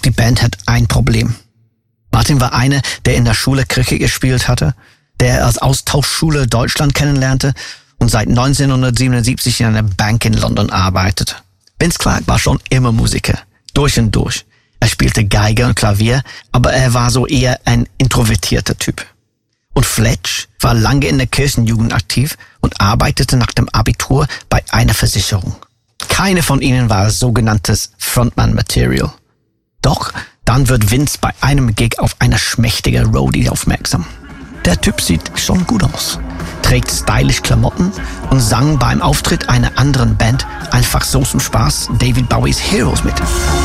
die Band hat ein Problem. Martin war einer, der in der Schule Cricket gespielt hatte, der als Austauschschüler Deutschland kennenlernte und seit 1977 in einer Bank in London arbeitet. Vince Clarke war schon immer Musiker, durch und durch. Er spielte Geige und Klavier, aber er war so eher ein introvertierter Typ. Und Fletch war lange in der Kirchenjugend aktiv und arbeitete nach dem Abitur bei einer Versicherung. Keine von ihnen war sogenanntes Frontman-Material. Doch dann wird Vince bei einem Gig auf eine schmächtige Roadie aufmerksam. Der Typ sieht schon gut aus, trägt stylisch Klamotten und sang beim Auftritt einer anderen Band einfach so zum Spaß David Bowies Heroes mit.